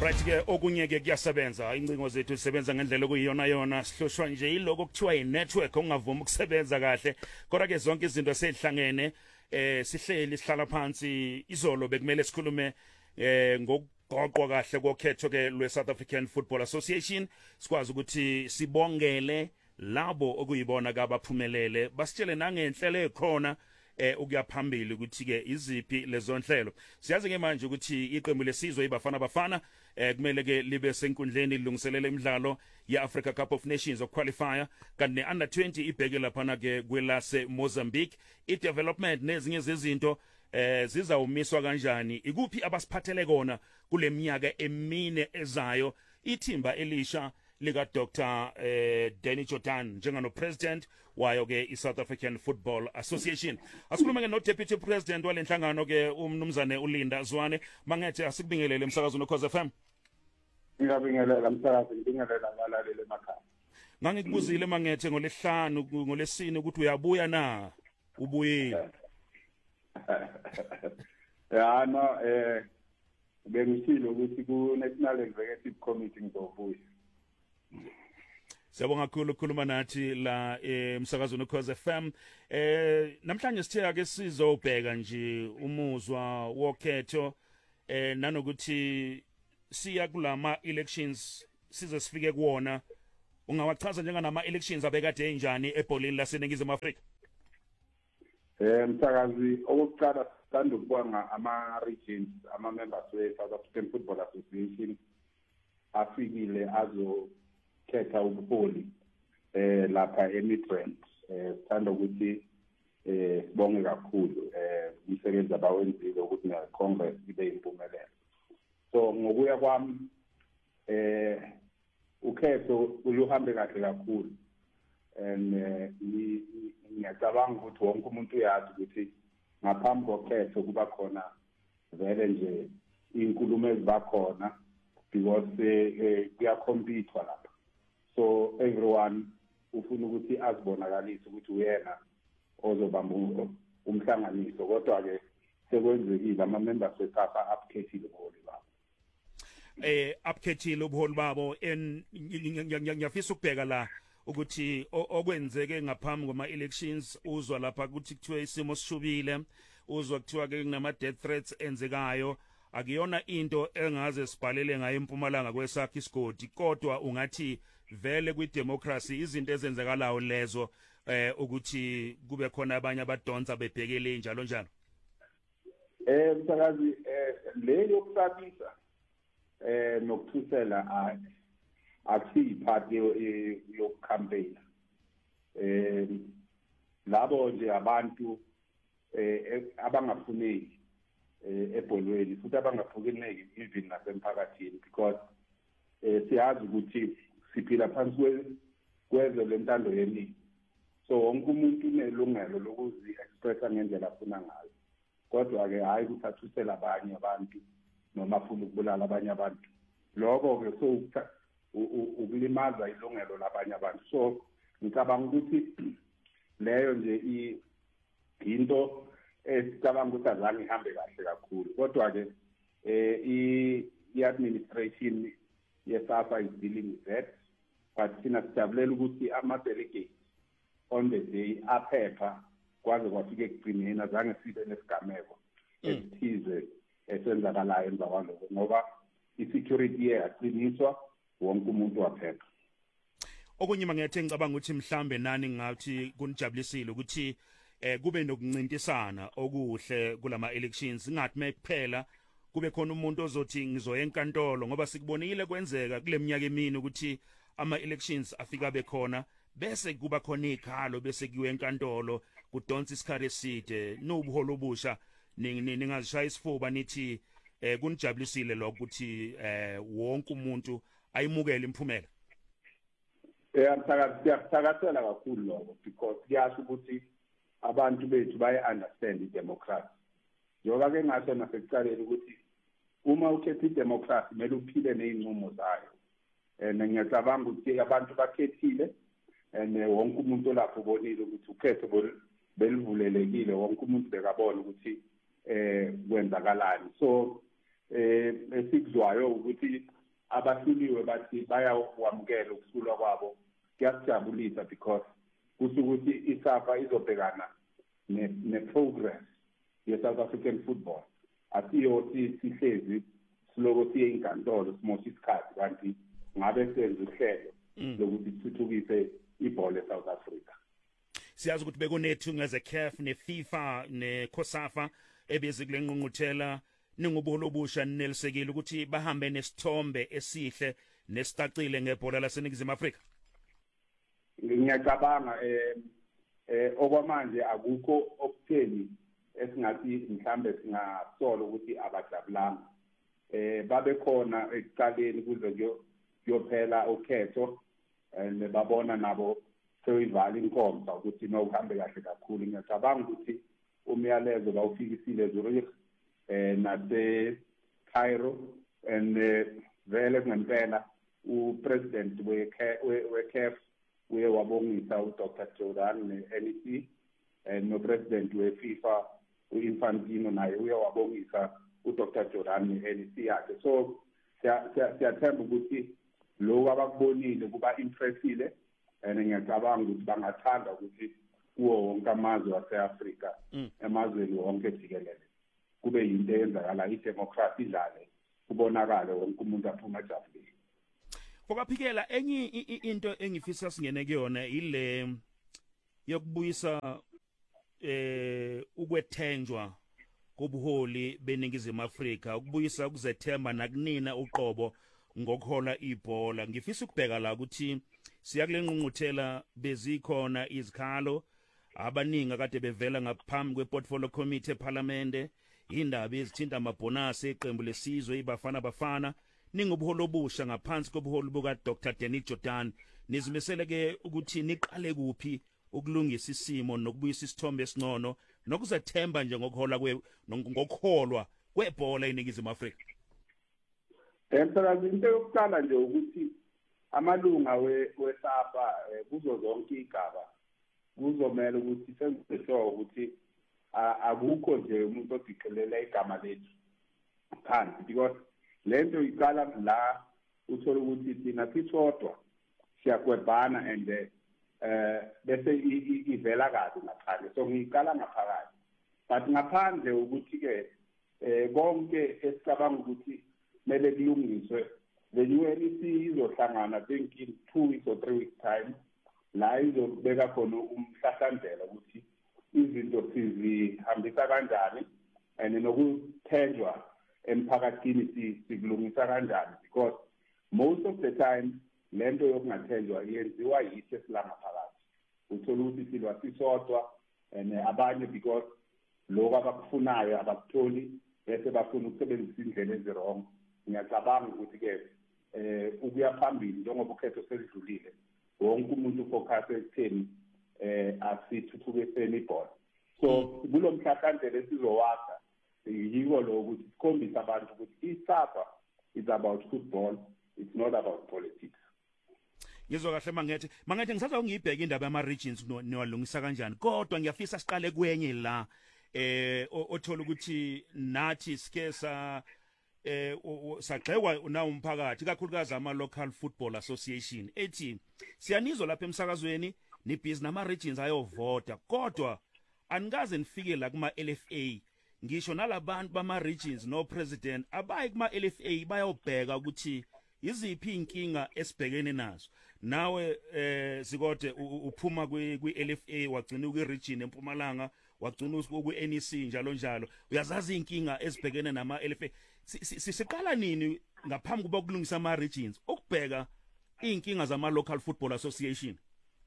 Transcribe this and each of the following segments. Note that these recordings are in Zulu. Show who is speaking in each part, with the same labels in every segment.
Speaker 1: Right ke okunye ke kuyasebenza incingo zethu sisebenza ngendlela okuyiyona yona sihloshwa nje yiloko kuthiwa i-network ongavuma ukusebenza kahle kodwa ke zonke izinto sezihlangene sihleli sihlala phansi izolo bekumele sikhulume ngokugoqwa kahle kokhetho ke lwe-South African Football Association sikwazi ukuthi sibongele labo okuyibona kabaphumelele basitshele nangenhlelo ekhona ukuya phambili ukuthi ke iziphi lezo nhlelo siyazi ke manje ukuthi iqembu lesizwe iBafana Bafana kumele ke libe senkundleni lilungiselela imidlalo yeAfrica Cup of Nations qualifier kanti neUnder 20 ibheke lapha ke kwelase Mozambique idevelopment nezinye zezinto zizawumiswa kanjani ikuphi abasiphathele kona kuleminyaka emine ezayo ithimba elisha lika Dr Danny Jordaan njengano president wayo ke iSouth African Football Association asikhuluma ke no deputy president walenhlangano ke umnumzane uLinda Zwane mangethe asikubingelele emsakazo noCause FM
Speaker 2: ngiyabingelela msakazi ngibingelela abalaleli emakhaya
Speaker 1: ngangikubuzile mangethe ngolesihlanu ngolesine ukuthi uyabuya na ubuye
Speaker 2: ya no bengishilo ukuthi ku National Executive Committee ngizobuya
Speaker 1: Siyabonga kakhulu ukukhuluma nathi la emsakazo noCause FM namhlanje sithe ake sizobheka nje umuzwa wokhetho nanokuthi siya kulama elections size sifike kuwona ungawachaza njenganama elections abekade enjani ebholini laseNingizimu Afrika
Speaker 2: msakazi okokuqala sithanda ukubonga ama regions ama members we South African Football Association afikile azokhetha ubuholi lapha eMidrand sithanda ukuthi sibonge kakhulu umsebenzi abawenzile ukuthi ne Congress ibe impumelelo so ngokuya kwami ukhetho uluhambe kahle kakhulu and ngiyacabanga ukuthi wonke umuntu uyazi ukuthi ngaphambi kokhetho kuba khona vele nje inkulumo ezibakhona because kuyakompithwa lapha so everyone ufuna ukuthi azibonakalise ukuthi uyena ozobamba umhlanganiso kodwa ke sekwenzekile ama members weCAPA aphethile ubuholi babo
Speaker 1: aphethile ubuholi babo ngiyafisa ukubheka la ukuthi okwenzeke ngaphambi kwama elections uzwa lapha ukuthi kuthiwa isimo sishubile uzwa kuthiwa ke kunama death threats enzekayo akuyona into engaze sibhalele ngayo eMpumalanga kwesakhe isigodi kodwa ungathi vele kwidemocracy izinto ezenzekalayo lezo ukuthi kube khona abanye abadonsa bebhekele njalo njalo
Speaker 2: msakazi le yokusabisa nokuthusela akusiphathi yokucampaign labo nje abantu abangafuneki ebholweni futhi abangafuneki even nasemphakathini because siyazi ukuthi siphila phansi kwezwe lentando yeningi so wonke umuntu unelungelo lokuzi expressa ngendlela afuna ngayo kodwa ke hayi ukuthi athusela abanye abantu noma afuna ukubulala abanye abantu lokho ke so ukulimaza ilungelo labanye abantu so ngicabanga ukuthi leyo nje into esicabanga ukuthi azange ihambe kahle kakhulu kodwa ke i-administration yeSAFA is dealing with that but sina sijabulela ukuthi ama-delegates on the day aphepha kwaze kwafika ekugcineni azange sibe nesigameko esithize esenzakalayo emva kwalokho ngoba i-security yaqiniswa wonke umuntu waphepha
Speaker 1: okunye mangethe ngicabanga ukuthi mhlambe nani ngathi kunijabulisile ukuthi kube nokuncintisana okuhle kulama elections ngathi mekuphela kube khona umuntu ozothi ngizoya enkantolo ngoba sikubonile kwenzeka kuleminyaka emini ukuthi ama elections afika bekhona bese kuba khona ikhalo bese kuwe enkantolo kudonsa isikhathi eside nobuholo obusha ningazishaya isifuba nithi kunijabulisile lokho ukuthi wonke umuntu ayimukele imphumela
Speaker 2: siyakuthathela kakhulu lokho because kuyasho ukuthi abantu bethu baye-understand i-democracy njengoba ke ngasho nasekuqaleni ukuthi uma ukhetha i-democracy kumele uphile ney'nqumo zayo and ngiyacabanga ukuthi abantu bakhethile and wonke umuntu lapho ubonile ukuthi ukhetho belivulelekile wonke umuntu bekabona ukuthi kwenzakalani so esikuzwayo ukuthi abahluliwe bathi bayawamukela ukusulwa kwabo kuyasijabulisa because kusho ukuthi iSAFA izobhekana ne-progress ye-South African football asiyo sihlezi siloko siye inkantolo simosha isikhathi kanti ngabe senze uhlelo lokuthi sithuthukise ibhola eSouth Africa.
Speaker 1: Siyazi ukuthi bekunethu ngeze-CAF ne-FIFA ne-COSAFA ebeze kule ngqungquthela ningubuholo obusha nelisekile ukuthi bahambe nesithombe esihle nesicacile ngebhola laseNingizimu Afrika.
Speaker 2: Ngiyacabanga okwamanje akukho okutheni esingathi mhlambe singasola ukuthi abajabulanga babe khona ekuqaleni kuze kuyophela ukhetho babona nabo seyivala inkomba ukuthi nokuhambe kahle kakhulu. Ngiyacabanga ukuthi umyalezo bawufikisile Zurich nase Cairo and vele ngempela upresident we-CAF uye wabongisa uDr Jordan ne-NEC no president we-FIFA uInfantino naye uye wabongisa uDr Jordan ne-NEC yakhe. So siyathemba ukuthi lokho abakubonile kuba impressile and ngiyacabanga ukuthi bangathanda ukuthi kuwo wonke amazwe ase-Afrika emazweni wonke jikelele kube yinto eyenzakala idemocracy idlale kubonakale wonke umuntu aphuma ajabulile.
Speaker 1: Fokaphikela enye into engifisa singene kuyona ile yokubuyisa ukwethenjwa kobuholi beNingizimu Afrika, ukubuyisa ukuzethemba nakunina uqobo ngokhola ibhola. Ngifisa ukubheka la ukuthi siya kule ngqungquthela bezikhona izikhalo abaningi kade bevela ngaphambi kweportfolio committee eParliament, indaba ezithinta amabonus eqembu lesizwe ibafana ningubuholo obusha ngaphansi kobuholi buka Dr Denis Jordan. Nizimisele ke ukuthi niqale kuphi ukulungisa isimo nokubuyisa isithombe esingcono nokuzethemba nje ngokhola ngokholwa kwebhola eNingizimu Afrika.
Speaker 2: Phela into yokuqala nje ukuthi amalunga weSAFA kuzo zonke igaba kuzomela ukuthi senze sure ukuthi akukho nje umuntu odiqelela igama lethu phansi because lento iqala la uthola ukuthi thina sisodwa siyakwebhana and bese ivela kabi ngaphandle. So ngiqala ngaphakathi but ngaphandle ukuthi ke konke esicabanga ukuthi mele kulungiswe the UNEC izohlangana think in 2 weeks or 3 weeks time la izobeka khona umhlahlandlela ukuthi izinto sizihambisa kanjani and nokuthenjwa emphakathini sikulungisa kanjani because most of the time lento yokungathenjwa yenziwa yithi esilanga phakathi. Uthola ukuthi silwa sisodwa and abanye because lokho abakufunayo abakutholi bese bafuna ukusebenzisa indlela ezirong. Ngiyacabanga ukuthi ke ukuya phambili njengoba ukhetho selidlulile wonke umuntu ufocus ekutheni asithuthukiseni ibhola. So kulomhlahlandlela esizowakha yiko lo ukuthi sikhombisa abantu ukuthi iSAFA is about football, it's not about politics.
Speaker 1: Ngizwa kahle mangethe ngisatha ungibheka indaba yama regions nowalungisa kanjani kodwa ngiyafisa siqale kwenye la othola ukuthi nathi sike sagxekwa na umphakathi kakhulukazi ama local football association ethi siyanizwa lapha emsakazweni nibhizi nama regions ayovota kodwa anikaze nifike la kuma LFA ngisho nalabantu bama regions no president abayi kuma LFA bayobheka ukuthi iziphi inkinga esibhekene nazo. Nawe sikode uphuma kwi LFA wagcina kwi region eMpumalanga wagcina kwi NEC njalo uyazazi inkinga ezibhekene nama LFA. Siqala nini ngaphambi kuba kulungisa ama regions ukubheka inkinga zama local football association?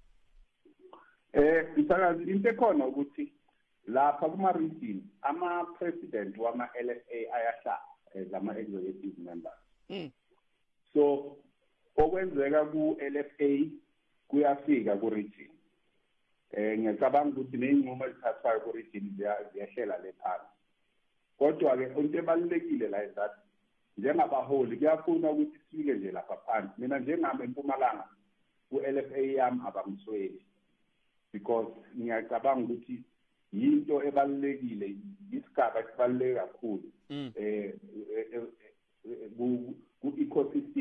Speaker 2: Isakazi into ekhona ukuthi lapha kuma region ama president wama LFA ayahlala lama executive members. So okwenzeka ku LFA kuyafika ku region. Ngiyacabanga ukuthi nezinqumo ezithathwayo ku region ziyahlela le phansi. Kodwa ke into ebalulekile la that njengabaholi kuyafuna ukuthi sifike nje lapha phansi. Mina njengami eMpumalanga ku LFA yami abangisweli because ngiyacabanga ukuthi yinto ebalulekile isigaba esibaluleke kakhulu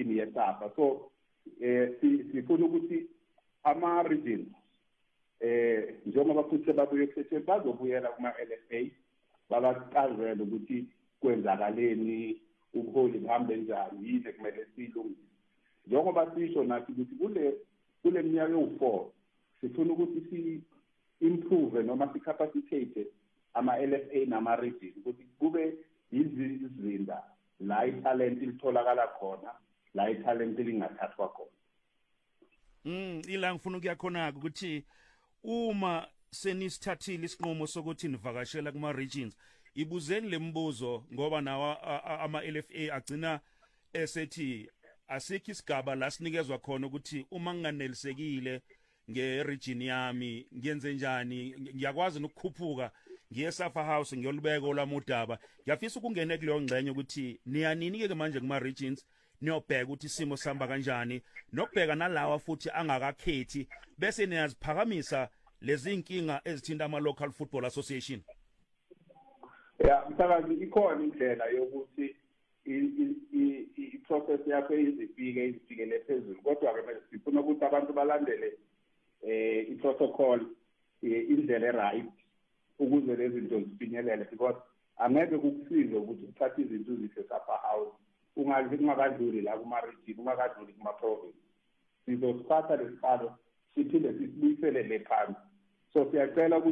Speaker 2: team yeSAFA. So sifuna ukuthi ama regions njengoba futhi babuye kusetshenziswa bazobuyela kuma LFA babaqazela ukuthi kwenzakaleni ubuholi buhambe njani yini kumele silungise njengoba sisho nathi ukuthi kule minyaka ewu4 sifuna ukuthi si improve noma si capacitate ama LFA nama regions ukuthi kube izinda la italent litholakala khona la italent lingathathwa khona.
Speaker 1: Ila ngifuna ukuya khona ukuthi uma senisithathile isinqumo sokuthi nivakashela kuma regions ibuzeni lembuzo ngoba nawa ama LFA agcina esethi asikho isigaba la sinikezwe khona ukuthi uma nginganelisekile ngeregion yami ngiyenze njani ngiyakwazi ukukhuphuka ngiye Safa House ngiyolibeka olamudaba ngiyafisa ukungena kuleyo ngcenye ukuthi niyanini ke manje kuma regions niyobheka ukuthi isimo sihamba kanjani nokubheka nalawa futhi angakakhethi bese niyaziphakamisa lezi inkinga ezithinta ama local football association.
Speaker 2: Msakazi ikhona indlela yokuthi i-process yakho izifikele phezulu kodwa ke manje sifuna ukuthi abantu balandele i-protocol indlela right ukuze lezi zinto zifinyelele because angeke kukusize ukuthi uthathe izinto uzise Safa House ungakadluli la kuma region ungakadluli kuma province sizosiphatha lesiqalo siphinde sibuyisele le phansi so siyacela